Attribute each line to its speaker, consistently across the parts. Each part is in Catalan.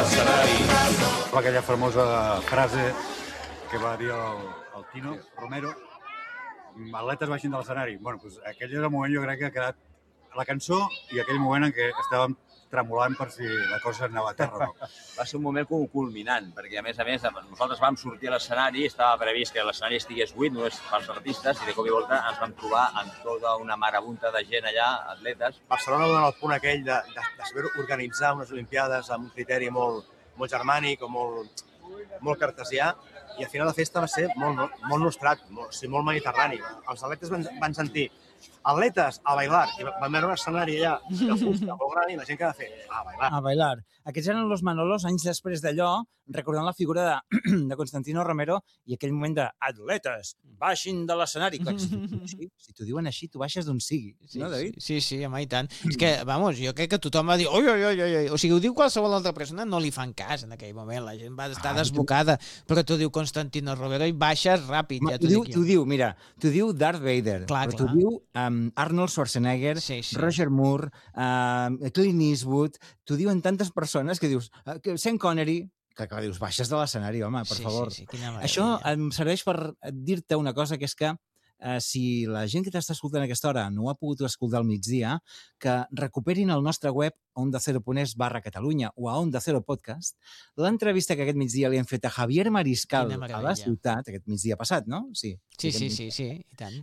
Speaker 1: Aquella famosa frase que va dir el Tino Romero, atletes baixin de l'escenari. Bueno, doncs aquell és el moment, jo crec que ha quedat la cançó i aquell moment en què estàvem tremolant per si la cosa anava a terra o no.
Speaker 2: Va ser un moment culminant, perquè a més, nosaltres vam sortir a l'escenari, estava previst que l'escenari estigués buit, només pels artistes, i de cop i volta ens vam trobar amb tota una marabunta de gent allà, atletes.
Speaker 3: Barcelona dona el punt aquell de saber organitzar unes Olimpiades amb un criteri molt germànic o molt cartesià, i al final la festa va ser molt nostrat, molt mediterrani. Els atletes van sentir atletes a bailar, i van veure un escenari allà de fusta molt gran i la gent que va fer a bailar.
Speaker 4: A bailar. Aquests eren los Manolos anys després d'allò, recordant la figura de Constantino Romero i aquell moment de atletes, baixin de l'escenari. Si t'ho diuen així, tu baixes d'on sigui, no, David?
Speaker 5: Sí, home, i tant. És que, vamos, jo crec que tothom va dir oi. O sigui, ho diu qualsevol altra persona, no li fan cas en aquell moment, la gent va estar desbocada, però t'ho diu Constantino Romero i baixes ràpid.
Speaker 4: T'ho diu Darth Vader, però t'ho diu Arnold Schwarzenegger, Roger Moore, Clint Eastwood, t'ho diuen tantes persones que dius, Sean Connery, que dius, baixes de l'escenari, home, per favor. Això em serveix per dir-te una cosa, que és que si la gent que t'està escoltant a aquesta hora no ho ha pogut escoltar al migdia, que recuperin el nostre web ondacero.es/Catalunya o a Onda Cero Podcast, l'entrevista que aquest migdia li hem fet a Javier Mariscal a la ciutat, aquest migdia passat, no? Sí,
Speaker 5: i tant.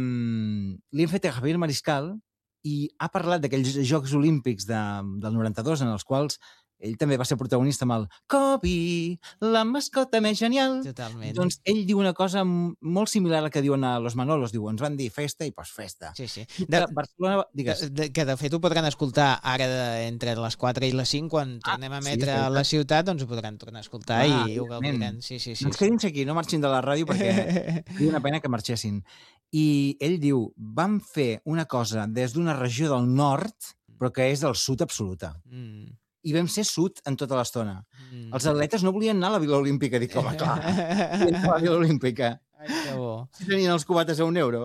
Speaker 4: Li hem fet a Javier Mariscal i ha parlat d'aquells Jocs Olímpics del 92 en els quals ell també va ser protagonista amb el Kobe, la mascota més genial.
Speaker 5: Totalment.
Speaker 4: Doncs ell diu una cosa molt similar a la que diuen a Los Manolos. Diu, ens van dir festa i postfesta.
Speaker 5: Sí.
Speaker 4: Barcelona, digues.
Speaker 5: Que de fet ho podran escoltar ara entre les 4 i les 5, quan tornem a emetre a la ciutat, doncs ho podran tornar a escoltar i ho gaudiran. Sí.
Speaker 4: Ens quedin aquí, no marxin de la ràdio perquè és una pena que marxessin. I ell diu, vam fer una cosa des d'una regió del nord, però que és del sud absoluta. I vam ser sud en tota l'estona. Els atletes no volien anar a la Vila Olímpica. Dic, home, clar, volien anar a la Vila Olímpica.
Speaker 5: Ai, que bo.
Speaker 4: Si tenien els cubates a €1.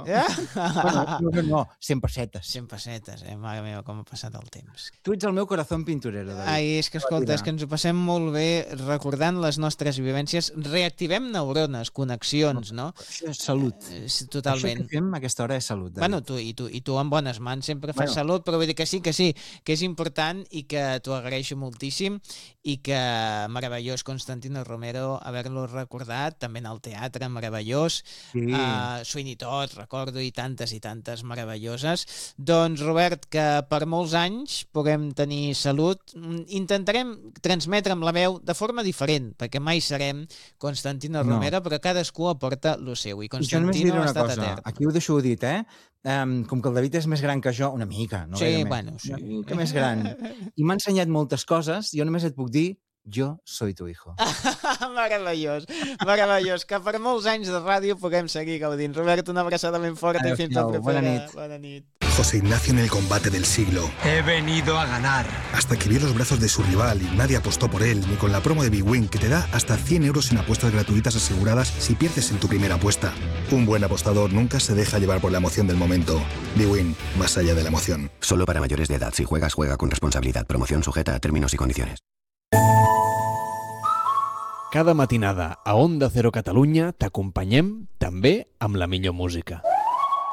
Speaker 4: No, 100 pessetes.
Speaker 5: 100 pessetes, mare meva, com ha passat el temps.
Speaker 4: Tu ets el meu corazón pinturero, David.
Speaker 5: Ai, és que escolta, és que ens ho passem molt bé recordant les nostres vivències. Reactivem neurones, connexions, no?
Speaker 4: Això és salut.
Speaker 5: Totalment.
Speaker 4: Això que fem a aquesta hora és salut, David.
Speaker 5: Bueno, tu en bones mans sempre fas salut, però vull dir que sí, que és important i que t'ho agraeixo moltíssim i que meravellós Constantino Romero haver-lo recordat, també en el teatre, meravellós. Sweeney Todd, recordo, i tantes meravelloses. Doncs, Robert, que per molts anys puguem tenir salut. Intentarem transmetre amb la veu de forma diferent, perquè mai serem Constantino Romero, però cadascú aporta el seu, i Constantino ha estat etern.
Speaker 4: Aquí ho deixo dit, com que el David és més gran que jo, una mica, no gaire més, una mica més gran, i m'ha ensenyat moltes coses, jo només et puc dir, yo soy tu hijo.
Speaker 5: Meravellós. Que per molts anys de ràdio puguem seguir gaudint. Robert, una abraçada ben forta i fins la propera. Bona nit.
Speaker 6: José Ignacio en el combate del siglo.
Speaker 7: He venido a ganar.
Speaker 6: Hasta que vio los brazos de su rival y nadie apostó por él, ni con la promo de bwin, que te da hasta 100 euros en apuestas gratuitas aseguradas si pierdes en tu primera apuesta. Un buen apostador nunca se deja llevar por la emoción del momento. bwin, más allá de la emoción.
Speaker 8: Solo para mayores de edad. Si juegas, juega con responsabilidad. Promoción sujeta a términos y condiciones.
Speaker 9: Cada matinada a Onda Cero Catalunya t'acompanyem també amb la millor música.